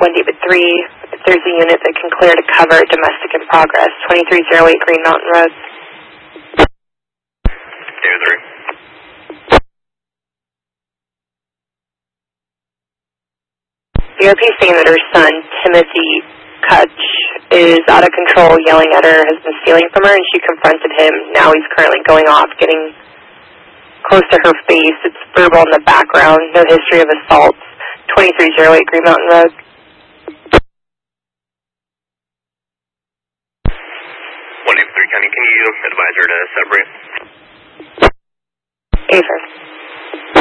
1 David 3, if there's a unit that can clear to cover domestic in progress, 2308 Green Mountain Road. David 3. ERP saying that her son, Timothy Kutch, is out of control, yelling at her, has been stealing from her, and she confronted him. Now he's currently going off, getting close to her face. It's verbal in the background, no history of assaults. 2308 Green Mountain Road. 183 County, can you advise her to separate? Affirm.